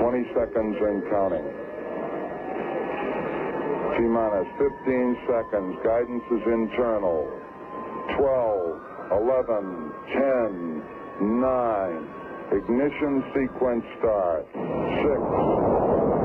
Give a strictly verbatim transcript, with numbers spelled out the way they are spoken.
twenty seconds and counting. T-minus fifteen seconds. Guidance is internal. twelve, eleven, ten, nine. Ignition sequence start. six.